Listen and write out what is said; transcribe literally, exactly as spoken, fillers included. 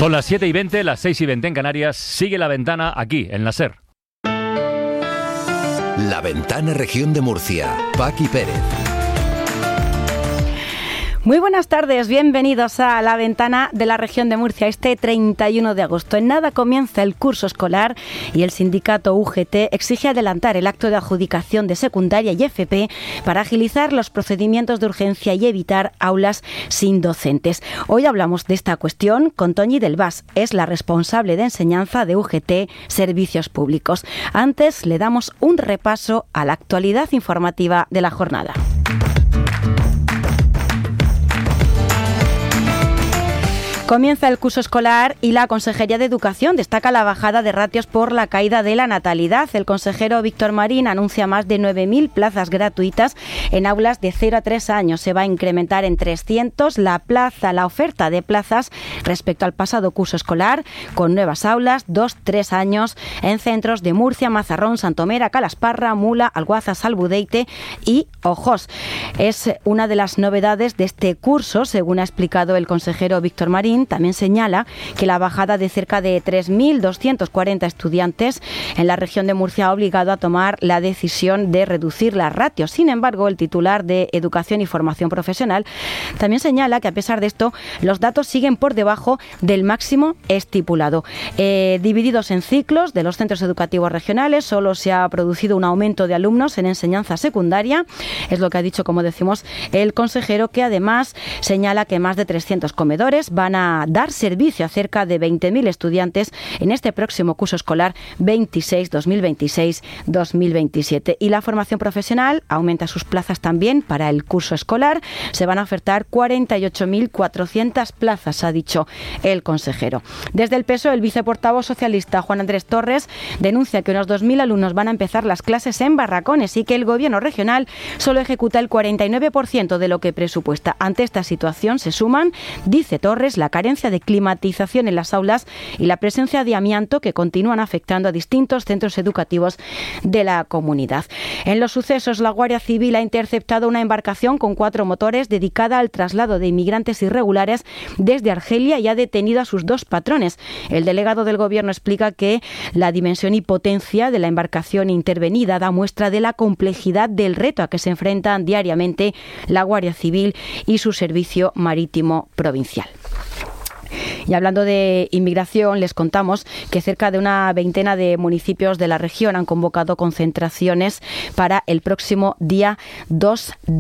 Son las siete y veinte, las seis y veinte en Canarias. Sigue La Ventana aquí, en la SER. La Ventana, Región de Murcia. Paqui Pérez. Muy buenas tardes, bienvenidos a La Ventana de la Región de Murcia. Este treinta y uno de agosto, en nada comienza el curso escolar y el sindicato U G T exige adelantar el acto de adjudicación de secundaria y F P para agilizar los procedimientos de urgencia y evitar aulas sin docentes. Hoy hablamos de esta cuestión con Toñi Del Vas, es la responsable de enseñanza de U G T Servicios Públicos. Antes le damos un repaso a la actualidad informativa de la jornada. Comienza el curso escolar y la Consejería de Educación destaca la bajada de ratios por la caída de la natalidad. El consejero Víctor Marín anuncia más de nueve mil plazas gratuitas en aulas de cero a tres años. Se va a incrementar en trescientos la plaza, la oferta de plazas respecto al pasado curso escolar, con nuevas aulas, dos a tres años en centros de Murcia, Mazarrón, Santomera, Calasparra, Mula, Alguaza, Salbudeite y Ojos. Es una de las novedades de este curso, según ha explicado el consejero Víctor Marín. También señala que la bajada de cerca de tres mil doscientos cuarenta estudiantes en la región de Murcia ha obligado a tomar la decisión de reducir las ratios. Sin embargo, el titular de Educación y Formación Profesional también señala que a pesar de esto, los datos siguen por debajo del máximo estipulado. Eh, divididos en ciclos de los centros educativos regionales, solo se ha producido un aumento de alumnos en enseñanza secundaria. Es lo que ha dicho, como decimos, el consejero, que además señala que más de trescientos comedores van a dar servicio a cerca de veinte mil estudiantes en este próximo curso escolar veintiséis dos mil veintiséis dos mil veintisiete. Y la formación profesional aumenta sus plazas también para el curso escolar. Se van a ofertar cuarenta y ocho mil cuatrocientas plazas, ha dicho el consejero. Desde el P S O E, el viceportavoz socialista Juan Andrés Torres denuncia que unos dos mil alumnos van a empezar las clases en barracones y que el gobierno regional solo ejecuta el cuarenta y nueve por ciento de lo que presupuesta. Ante esta situación se suman, dice Torres, la carencia de climatización en las aulas y la presencia de amianto que continúan afectando a distintos centros educativos de la comunidad. En los sucesos, la Guardia Civil ha interceptado una embarcación con cuatro motores dedicada al traslado de inmigrantes irregulares desde Argelia y ha detenido a sus dos patrones. El delegado del Gobierno explica que la dimensión y potencia de la embarcación intervenida da muestra de la complejidad del reto a que se enfrentan diariamente la Guardia Civil y su servicio marítimo provincial. Y hablando de inmigración, les contamos que cerca de una veintena de municipios de la región han convocado concentraciones para el próximo día dos de